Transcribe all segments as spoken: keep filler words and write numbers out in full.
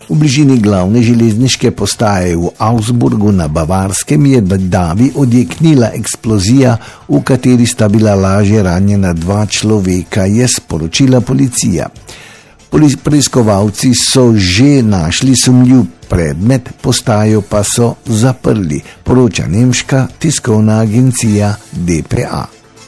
V bližini glavne železniške postaje v Augsburgu na Bavarskem je davi odjeknila eksplozija, v kateri sta bila lažje ranjena dva človeka, je sporočila policija. Preiskovalci so že našli sumljiv predmet, postajo pa so zaprli, poroča nemška tiskovna agencija D P A.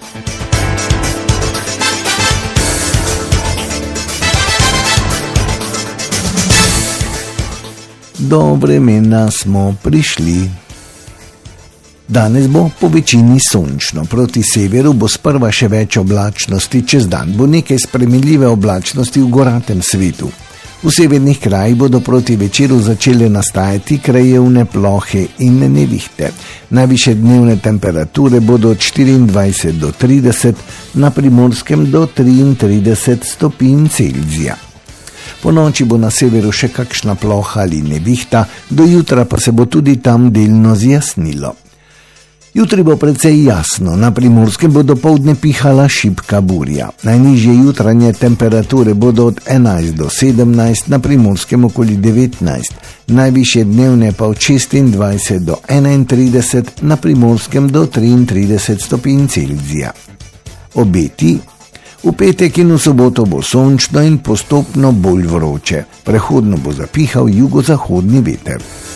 Do vremena smo prišli. Danes bo po večini sončno, proti severu bo sprva še več oblačnosti, čez dan bo nekaj spremenljive oblačnosti v goratem svetu. V severnih krajih bodo proti večeru začele nastajati krajevne plohe in nevihte. Najvišje dnevne temperature bodo od štiriindvajset do trideset, na Primorskem do triintrideset stopinj Celzija. Po noči bo na severu še kakšna ploha ali nevihta, do jutra pa se bo tudi tam delno zjasnilo. Jutri bo precej jasno, na Primorskem bo dopoldne pihala šibka burja. Najnižje jutranje temperature bodo od enajst do sedemnajst, na Primorskem okoli devetnajst, najvišje dnevne pa od šestindvajset do enaintrideset, na Primorskem do triintrideset stopinj Celzija. Obeti: v petek in v soboto bo sončno in postopno bolj vroče, prehodno bo zapihal jugozahodni veter.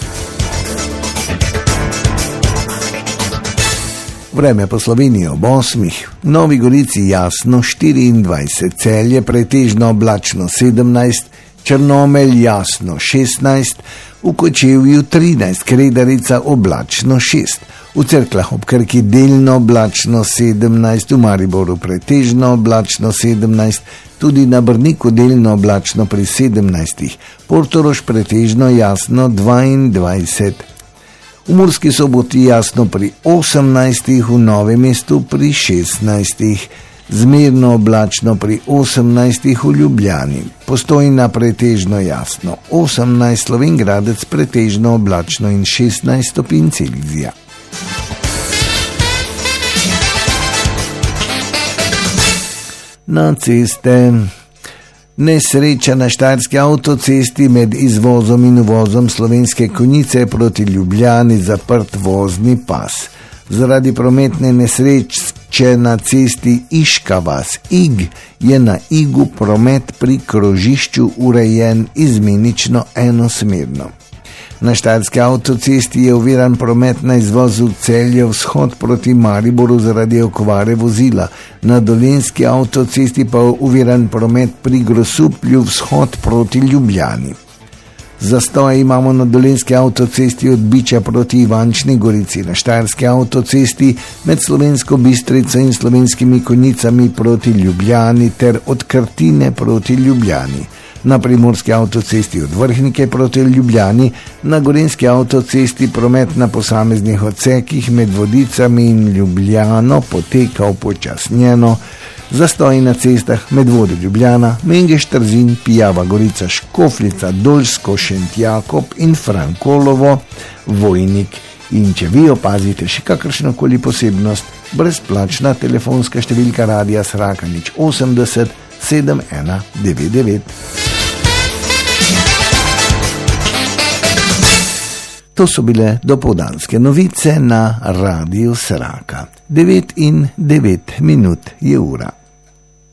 Vreme po Sloveniji ob osmih, v Novi Gorici jasno štiriindvajset, Celje pretežno oblačno sedemnajst, Črnomelj jasno šestnajst, v Kočevju trinajst, Kredarica oblačno šest, v Cerkljah ob Krki delno oblačno sedemnajst, v Mariboru pretežno oblačno sedemnajst, tudi na Brniku delno oblačno pri sedemnajstih, Portorož pretežno jasno dvaindvajset, v Murski Soboti jasno pri osemnajstih, v Novem mestu pri šestnajstih, zmerno oblačno pri osemnajstih v Ljubljani, Postojna pretežno jasno osemnajst, Slovenj Gradec pretežno oblačno in šestnajst stopinj Celzija. Na ceste. Nesreča na štajerski avtocesti med izvozom in uvozom Slovenske Konjice proti Ljubljani, zaprt vozni pas. Zaradi prometne nesreče na cesti Iška vas Ig je na Igu promet pri krožišču urejen izmenično enosmerno. Na štajerski avtocesti je oviran promet na izvozu Celje vzhod proti Mariboru zaradi okvare vozila, na Dolenjski avtocesti pa je oviran promet pri Grosuplju vzhod proti Ljubljani. Zastoj imamo na Dolenjski avtocesti od Biča proti Ivančni Gorici, na štajerski avtocesti med Slovensko Bistrico in Slovenskimi Konjicami proti Ljubljani ter od Krtine proti Ljubljani. Na Primorski avtocesti od Vrhnike proti Ljubljani, na Gorenjski avtocesti promet na posameznih odsekih med Vodicami in Ljubljano poteka upočasnjeno, zastoji na cestah Medvode Ljubljana, Mengeš Trzin, Pijava Gorica, Škofljica, Dolsko, Šentjakob in Frankolovo, Vojnik. In če vi opazite še kakršnokoli posebnost, brezplačna telefonska številka Radia Sraka nič osemdeset sedem ena devet devet. To so bile dopoldanske novice na Radiu Sraka. devet in devet minut je ura.